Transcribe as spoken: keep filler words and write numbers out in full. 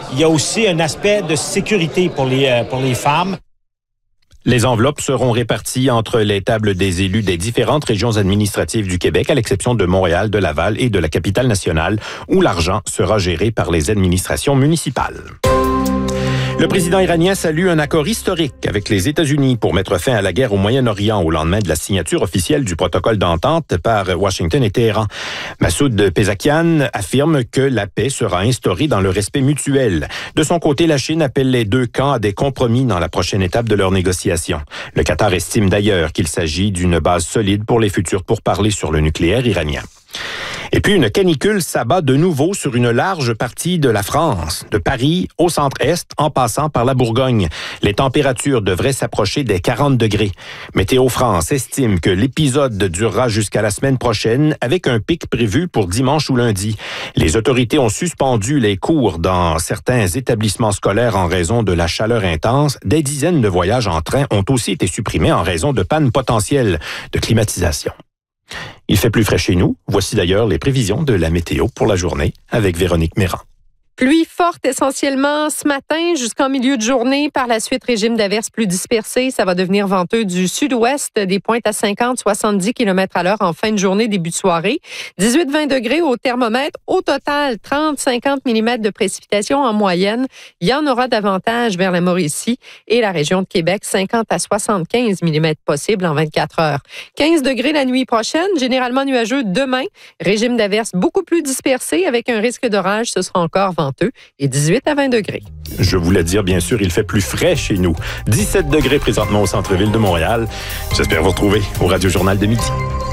il y a aussi un aspect de sécurité pour les, euh, pour les femmes. Les enveloppes seront réparties entre les tables des élus des différentes régions administratives du Québec, à l'exception de Montréal, de Laval et de la capitale nationale, où l'argent sera géré par les administrations municipales. Le président iranien salue un accord historique avec les États-Unis pour mettre fin à la guerre au Moyen-Orient au lendemain de la signature officielle du protocole d'entente par Washington et Téhéran. Massoud Pezeshkian affirme que la paix sera instaurée dans le respect mutuel. De son côté, la Chine appelle les deux camps à des compromis dans la prochaine étape de leurs négociations. Le Qatar estime d'ailleurs qu'il s'agit d'une base solide pour les futurs pourparlers sur le nucléaire iranien. Et puis, une canicule s'abat de nouveau sur une large partie de la France, de Paris au centre-est, en passant par la Bourgogne. Les températures devraient s'approcher des quarante degrés. Météo France estime que l'épisode durera jusqu'à la semaine prochaine, avec un pic prévu pour dimanche ou lundi. Les autorités ont suspendu les cours dans certains établissements scolaires en raison de la chaleur intense. Des dizaines de voyages en train ont aussi été supprimés en raison de pannes potentielles de climatisation. Il fait plus frais chez nous. Voici d'ailleurs les prévisions de la météo pour la journée avec Véronique Méran. Pluie forte essentiellement ce matin jusqu'en milieu de journée. Par la suite, régime d'averses plus dispersé. Ça va devenir venteux du sud-ouest, des pointes à cinquante à soixante-dix kilomètres à l'heure en fin de journée, début de soirée. dix-huit à vingt degrés au thermomètre. Au total, trente à cinquante millimètres de précipitations en moyenne. Il y en aura davantage vers la Mauricie et la région de Québec. cinquante à soixante-quinze millimètres possibles en vingt-quatre heures. quinze degrés la nuit prochaine, généralement nuageux demain. Régime d'averses beaucoup plus dispersé avec un risque d'orage. Ce sera encore venteux et dix-huit à vingt degrés. Je voulais dire, bien sûr, il fait plus frais chez nous. dix-sept degrés présentement au centre-ville de Montréal. J'espère vous retrouver au Radio Journal de midi.